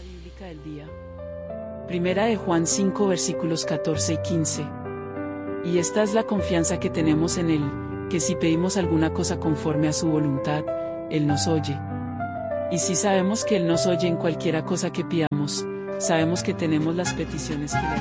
Bíblica del día. Primera de Juan 5 versículos 14 y 15. Y esta es la confianza que tenemos en Él, que si pedimos alguna cosa conforme a su voluntad, Él nos oye. Y si sabemos que Él nos oye en cualquiera cosa que pidamos, sabemos que tenemos las peticiones que le hagamos.